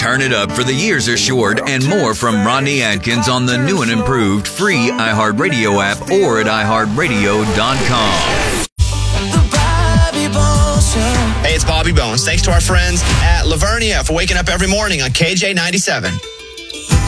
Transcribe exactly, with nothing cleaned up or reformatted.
Turn it up for the years are short and more from Rodney Atkins on the new and improved free iHeartRadio app or at i heart radio dot com. Hey, it's Bobby Bones. Thanks to our friends at Lavernia for waking up every morning on K J ninety-seven.